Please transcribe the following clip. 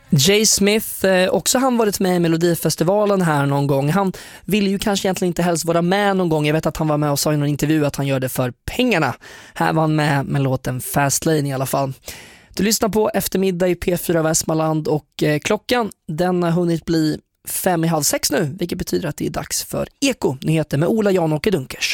Jay Smith, också han varit med i Melodifestivalen här någon gång. Han vill ju kanske egentligen inte helst vara med någon gång. Jag vet att han var med och sa i någon intervju att han gör det för pengarna. Här var han med låten Fastlane i alla fall. Du lyssnar på Eftermiddag i P4 Västmanland och klockan den har hunnit bli 5:30 nu, vilket betyder att det är dags för Eko, nyheter med Ola, Jan och Dunkers.